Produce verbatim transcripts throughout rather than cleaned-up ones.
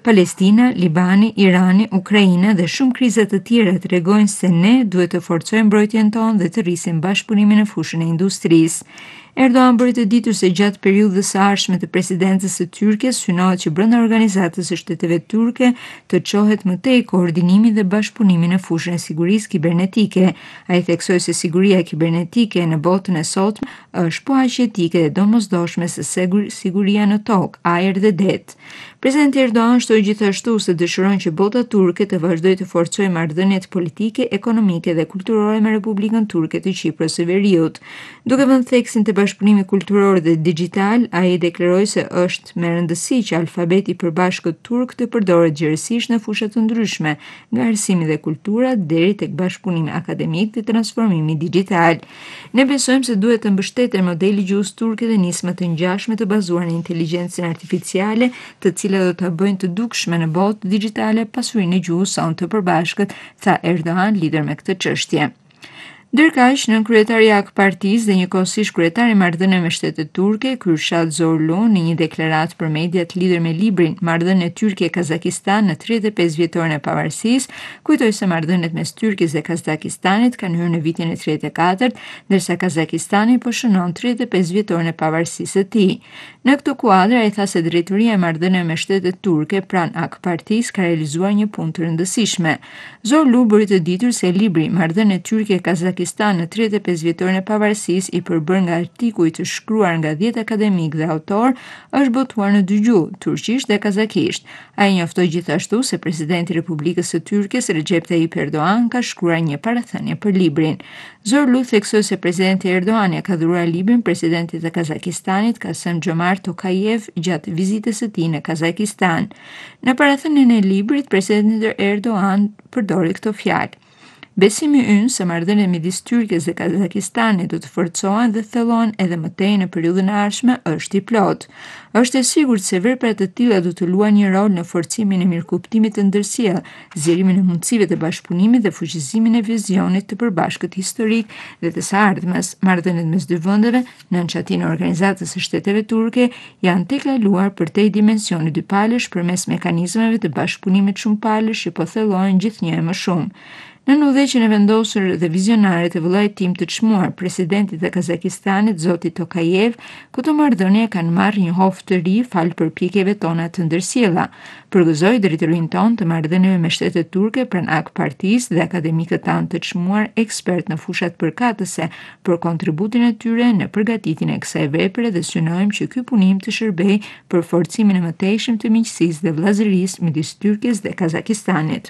Palestina, Libani, Irani, Ukraina dhe shumë kriza të tjera tregojnë se ne duhet të forcojmë mbrojtjen tonë dhe të rrisim bashkëpunimin në fushën e industrisë. Erdogan bëri të ditur se gjatë periudhës së ardhshme të presidencës së Turqisë synohet që brenda organizatës së shteteve turke të çohet më tej koordinimi dhe bashkëpunimi në fushën e sigurisë kibernetike. Ai theksoi se siguria kibernetike në botën e sotme është po aq etike dhe domosdoshme se siguria në tokë, ajër dhe det. Presidenti Erdogan shtoi gjithashtu se dëshiron që bota turke të vazhdojë të forcojë marrëdhëniet politike, ekonomike dhe kulturore me Republikën Turke të Qipros së Veriut. Duke vënë theksin të bashkëpunimit kulturor dhe digjital, ai deklaroi se është me rëndësi që alfabeti i përbashkët turk të përdoret gjërësisht në fusha të ndryshme, nga arsimi dhe kultura deri tek bashkëpunimi akademik dhe transformimi digjital. Ne besojmë se duhet të mbështetet modeli gjuhës turke dhe nisma të ngjashme të bazuar në inteligjencën artificiale, të cilat do ta bëjnë të dukshme në botë digjitale pasurinë e gjuhës sonë të përbashkët, tha Erdogan lidher me këtë çështje. Ndërkaq, nën kryetari i A K Partisë dhe njëkohësisht kryetari i marrëdhënieve me Shtetet Turke, Kürşad Zorlu, në një deklaratë për mediat lidhur me librin Marrëdhënie Turqie-Kazakistan në tridhjetë e pesë vjetorin e pavarësisë, kujtoi se marrëdhëniet mes Turqisë dhe Kazakistanit kanë hyrë në vitin e tridhjetë e katërt, ndërsa Kazakistani po shënon tridhjetë e pesë vjetorin e pavarësisë së tij. Në këtë kuadër, ai tha se drejtoria e marrëdhënieve me Shtetet Turke pranë A K Partisë ka realizuar një punë të rëndësishme. Zorlu bëri të ditur se libri Marrëdhënie Turqie-Kazakistan në tridhjetë e pesë vjetorin e pavarësisë i përbërë nga artikuj të shkruar nga dhjetë akademik dhe autor, është botuar në dy gjuhë, turqisht dhe kazakisht. Ai njoftoi gjithashtu se presidenti i Republikës së Turqisë, Recep Tayyip Erdogan, ka shkruar një parathënie për librin. Zorlu theksoi se presidenti Erdogan ja ka dhuruar librin presidentit të Kazakistanit, Kassym-Jomart Tokayev, gjatë vizitës së tij në Kazakistan. Në parathënien e librit, presidenti Erdogan përdori këtë fjalë: Besimi ynë se marrëdhëniet midis Turqisë dhe Kazakistanit do të forcohen dhe thellohen edhe më tej në periudhën e ardhshme është i plot. Është e sigurt se vepra të tilla do të luajnë një rol në forcimin e mirëkuptimit të ndërsjellë, zgjerimin e mundësive të bashkëpunimit dhe fuqizimin e vizionit të përbashkët historik dhe të së ardhmes. Marrëdhëniet mes dy vendeve, nën çatinë e Organizatës së Shteteve Turke, janë tejkaluar përtej dimensionit dypalësh përmes mekanizmave të bashkëpunimit shumëpalësh që po thellohen gjithnjë më shumë. Në udhëheqjen e vendosur dhe vizionare të vëllait tim të çmuar, presidentit të Kazakistanit, zoti Tokayev, këto marrëdhënie kanë marrë një hoftë të ri fal përpjekjeve tona të ndërsjella. Përgëzoi drejtorinë tonë të marrëdhënieve me Shtetet Turke pranë A K Partisë dhe akademikët tanë të çmuar, ekspert në fushat përkatëse, për kontributin e tyre në përgatitjen e kësaj vepre dhe synojmë që ky punim të shërbejë për forcimin e mëtejshëm të miqësisë dhe vëllazërisë midis Turqisë dhe Kazakistanit.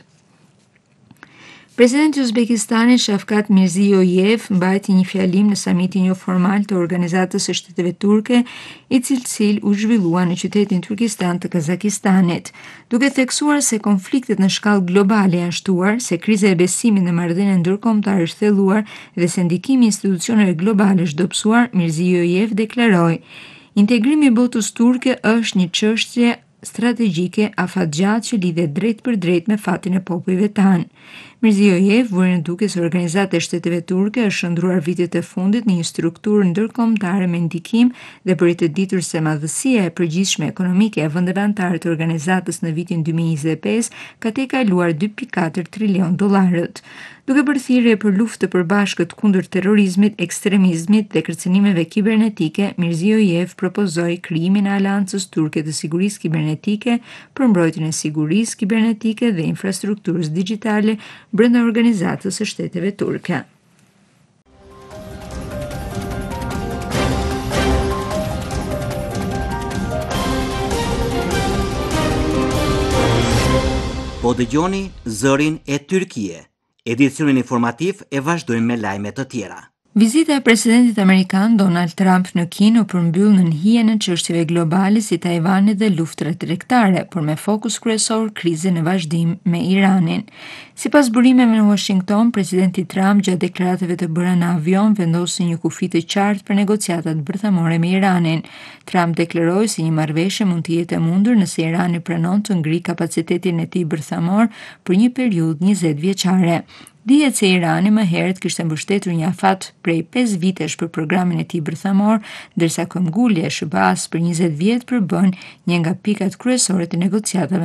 Presidenti i Uzbekistanit Shavkat Mirziyoyev mbajti një fjalim në samitin jo formal të Organizatës së Shteteve Turke, i cili u zhvillua në qytetin Turkistan të Kazakistanit, duke theksuar se konfliktet në shkallë globale janë shtuar, se kriza e besimit në marrëdhënien ndërkombëtare është thelluar dhe se ndikimi i institucioneve globale është dobësuar. Mirziyoyev deklaroi: Integrimi i botës turke është një çështje strategjike afatgjatë që lidhet drejt për drejt me fatin e popujve tanë. Mirziyoyev vuri në duke se Organizata e Shteteve Turke është shndruar vitet e fundit në një strukturë ndërkombëtare me ndikim dhe bëri të ditur se madhësia e përgjithshme ekonomike e vendeve anëtare të organizatës në vitin dy mijë e njëzet e pesë ka tejkaluar dy pikë katër trilion dollarët. Duke bërë thirrje për luftë të përbashkët kundër terrorizmit, ekstremizmit dhe kërcënimeve kibernetike, Mirziyoyev propozoi krijimin e Aleancës Turke të Sigurisë Kibernetike për mbrojtjen e sigurisë kibernetike dhe infrastrukturës digjitale brenda Organizatës së Shteteve Turke. Po dëgjoni Zërin e Tyrkie. Edicionin informativ e vazhdojmë me lajme të tjera. Vizita e presidentit amerikan Donald Trump në Kinë u përmbyll në hijen e çështjeve globale si Tajvanit dhe luftrat tregtare, por me fokus kryesor krizën e vazhdim me Iranin. Sipas burimeve në Washington, presidenti Trump gjatë deklaratave të bëra në avion vendosi një kufi të qartë për negociatat bërthamore me Iranin. Trump deklaroi se një marrëveshje mund të jetë e mundur nëse Irani pranon të ngrijë kapacitetin e tij bërthamor për një periudhë njëzet vjeçare. Dihet se Irani më herët kishte mbështetur një afat prej pesë vitesh për programin e tij bërthamor, ndërsa këmbgulja e S B A-s për njëzet vjet përbën një nga pikat kryesore të negociatave